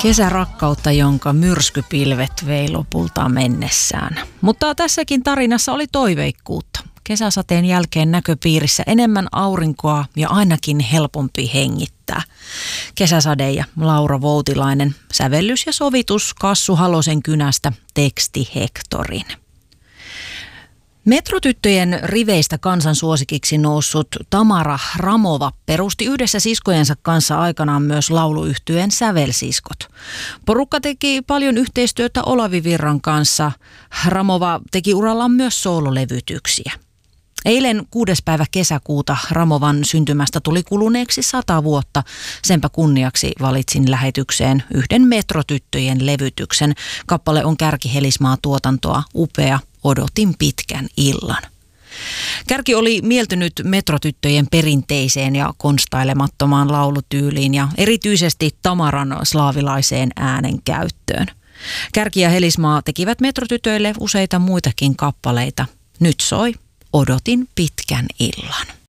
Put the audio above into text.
Kesärakkautta, jonka myrskypilvet vei lopulta mennessään. Mutta tässäkin tarinassa oli toiveikkuutta. Kesäsateen jälkeen näköpiirissä enemmän aurinkoa ja ainakin helpompi hengittää. Kesäsade ja Laura Voutilainen, sävellys ja sovitus Kassu Halosen kynästä, teksti Hektorin. Metrotyttöjen riveistä kansansuosikiksi noussut Tamara Hramova perusti yhdessä siskojensa kanssa aikanaan myös lauluyhtyeen Sävelsiskot. Porukka teki paljon yhteistyötä Olavi Virran kanssa. Hramova teki urallaan myös soololevytyksiä. Eilen 6. päivä kesäkuuta Hramovan syntymästä tuli kuluneeksi 100 vuotta. Senpä kunniaksi valitsin lähetykseen yhden Metrotyttöjen levytyksen. Kappale on Kärki Helismaa tuotantoa, upea. Odotin pitkän illan. Kärki oli mieltynyt Metrotyttöjen perinteiseen ja konstailemattomaan laulutyyliin ja erityisesti Tamaran slaavilaiseen äänen käyttöön. Kärki ja Helismaa tekivät Metrotytöille useita muitakin kappaleita. Nyt soi Odotin pitkän illan.